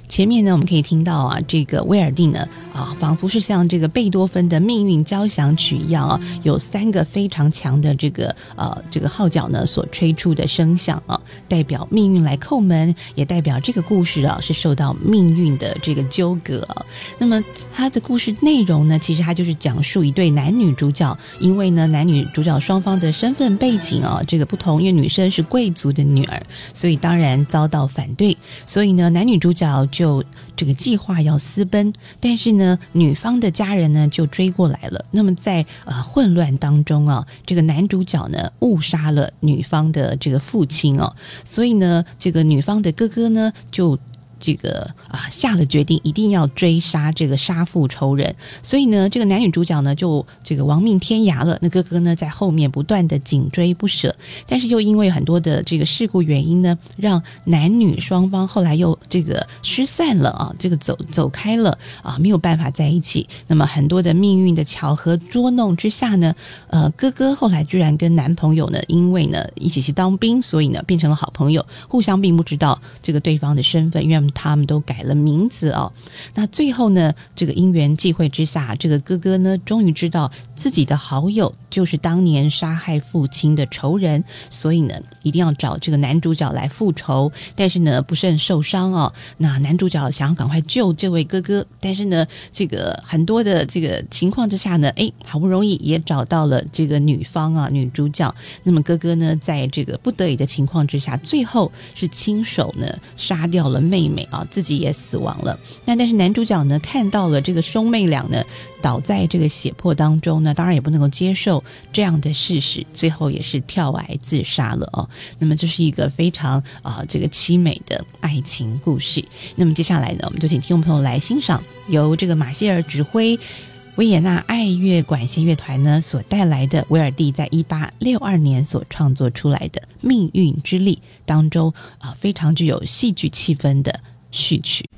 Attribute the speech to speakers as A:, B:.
A: 前面呢，我们可以听到啊，这个威尔第呢，仿佛是像这个贝多芬的命运交响曲一样啊，有3个非常强的这个号角呢所吹出的声响啊，代表命运来叩门，也代表这个故事啊是受到命运的这个纠葛啊。那么它的故事内容呢，其实它就是讲述一对男女主角，因为呢男女主角双方的身份背景啊这个不同，因为女生是贵族的女儿，所以当然遭到反对，所以呢男女主角就这个计划要私奔，但是呢女方的家人呢就追过来了。那么在混乱当中啊，这个男主角呢误杀了女方的这个父亲啊，所以呢这个女方的哥哥呢就下了决定一定要追杀这个杀父仇人，所以呢这个男女主角呢就这个亡命天涯了，那哥哥呢在后面不断的紧追不舍，但是又因为很多的这个事故原因呢，让男女双方后来又这个失散了啊，这个走开了啊，没有办法在一起。那么很多的命运的巧合捉弄之下呢，哥哥后来居然跟男朋友呢因为呢一起去当兵，所以呢变成了好朋友，互相并不知道这个对方的身份，因为他们都改了名字哦。那最后呢这个因缘际会之下，这个哥哥呢终于知道自己的好友就是当年杀害父亲的仇人，所以呢一定要找这个男主角来复仇，但是呢不慎受伤哦。那男主角想要赶快救这位哥哥，但是呢这个很多的这个情况之下呢，好不容易也找到了这个女方啊女主角。那么哥哥呢在这个不得已的情况之下，最后是亲手呢杀掉了妹妹啊，自己也死亡了。但是男主角呢看到了这个兄妹俩呢倒在这个血泊当中呢，当然也不能够接受这样的事实，最后也是跳崖自杀了哦。那么这是一个非常这个凄美的爱情故事。那么接下来呢，我们就请听众朋友来欣赏由这个马歇尔指挥维也纳爱乐管弦乐团呢所带来的威尔第在1862年所创作出来的《命运之力》当中非常具有戏剧气氛的序曲。